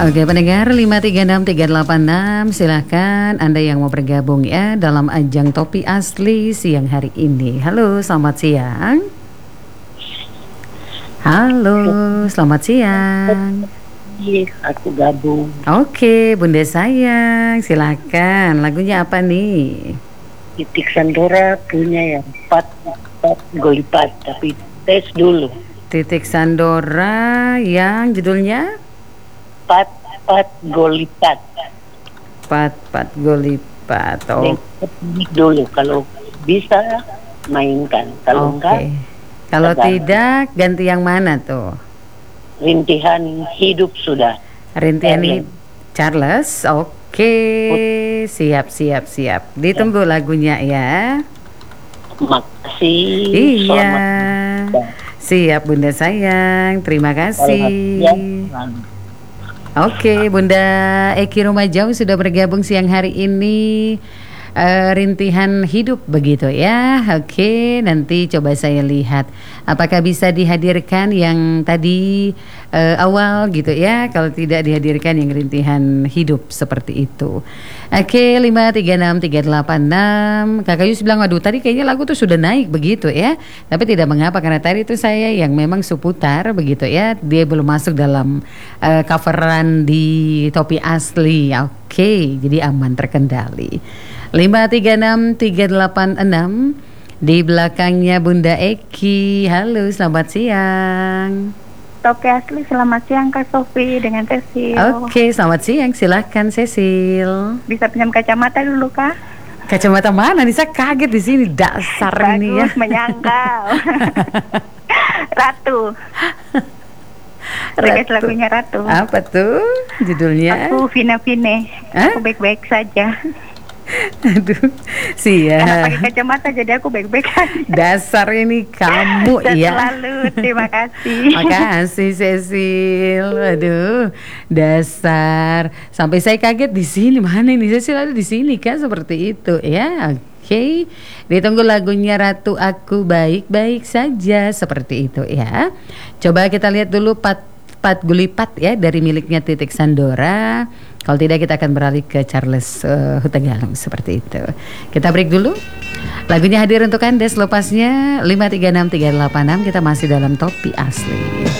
Oke, pendengar 5363886, silahkan Anda yang mau bergabung ya dalam ajang Topi Asli siang hari ini. Halo, selamat siang. Halo, selamat siang. Iya, aku gabung. Oke, Bunda sayang, silahkan. Lagunya apa nih? Titik Sandora punya yang 4 golipat, tapi tes dulu. Titik Sandora yang judulnya 4 golipat. 4 golipat. Oh. Dulu kalau bisa mainkan, kalau enggak. Kalau tidak ganti yang mana tuh? Rintihan Hidup Sudah. Rintihan Charles. Oke, siap. Ditunggu lagunya ya. Makasih. Iya. Siap Bunda sayang. Terima kasih. Oke, Bunda Eki Rumajau sudah bergabung siang hari ini. Rintihan hidup begitu ya. Oke, nanti coba saya lihat apakah bisa dihadirkan yang tadi awal gitu ya. Kalau tidak dihadirkan yang rintihan hidup seperti itu. Oke, 5363886. Kakak Yus bilang waduh tadi kayaknya lagu tuh sudah naik begitu ya. Tapi tidak mengapa karena tadi itu saya yang memang seputar begitu ya. Dia belum masuk dalam coveran di Topi Asli. Oke, jadi aman terkendali. 5363886 di belakangnya Bunda Eki. Halo, selamat siang. Topi Asli, selamat siang Kak Sofi dengan Cecil. Oke, selamat siang. Silahkan Cecil. Bisa pinjam kacamata dulu Kak? Kacamata mana nih? Saya kaget di sini dasar ini ya. Menyangkal. Ratu. Request lagunya Ratu. Apa tuh judulnya? Aku Vina Vine. Aku baik-baik saja. Aduh, ya. Karena pakai kacamata jadi aku baik-baik aja. Dasar ini kamu ya. Selalu, terima kasih. Makasih Cecil. Aduh, dasar. Sampai saya kaget di sini. Mana ini Cecil ada di sini kan seperti itu ya. Oke, ditunggu lagunya Ratu Aku Baik-baik Saja seperti itu ya. Coba kita lihat dulu 4 gulipat ya dari miliknya Titik Sandora. Kalau tidak kita akan beralih ke Charles Hutagalung seperti itu. Kita break dulu. Lagunya hadir untuk Anda selepasnya 5363886. Kita masih dalam Topi Asli.